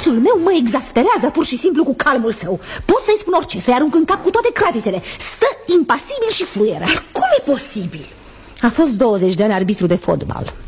Soțul meu mă exasperează pur și simplu cu calmul său. Pot să-i spun orice, să-i arunc în cap cu toate cratițele. Stă impasibil și fluieră. Dar cum e posibil? A fost 20 de ani arbitru de fotbal.